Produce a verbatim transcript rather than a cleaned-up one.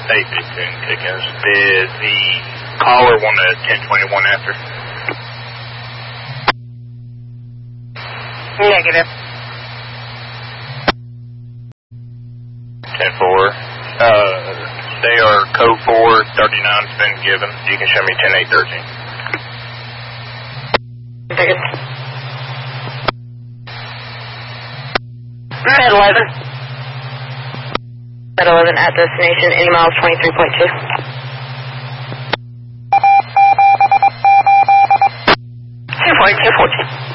eight fifteen tickets. Did the caller want a ten twenty-one after? Negative. ten four. Uh, they are code four, thirty-nine's been given. You can show me ten eight thirteen. Tickets. Red eleven. Red eleven at destination, eighty miles, twenty-three point two. two four two four two.